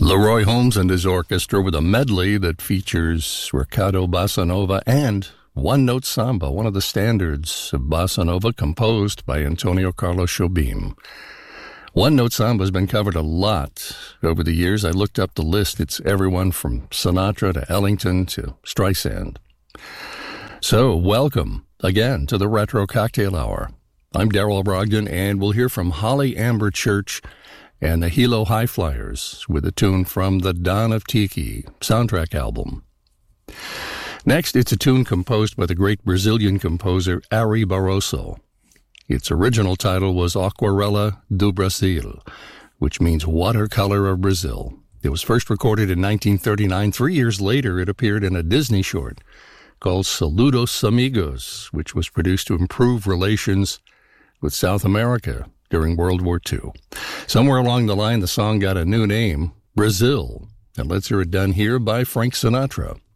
Leroy Holmes and his orchestra with a medley that features Recado Bossa Nova and One Note Samba, one of the standards of Bossa Nova composed by Antonio Carlos Jobim. One Note Samba has been covered a lot over the years. I looked up the list. It's everyone from Sinatra to Ellington to Streisand. So, welcome again to the Retro Cocktail Hour. I'm Darrell Brogdon, and we'll hear from Holly Amber Church and the Hilo High Flyers with a tune from the Dawn of Tiki soundtrack album. Next, it's a tune composed by the great Brazilian composer Ari Barroso. Its original title was Aquarela do Brasil, which means Watercolor of Brazil. It was first recorded in 1939. 3 years later, it appeared in a Disney short called Saludos Amigos, which was produced to improve relations with South America during World War II. Somewhere along the line, the song got a new name, Brazil. And let's hear it done here by Frank Sinatra.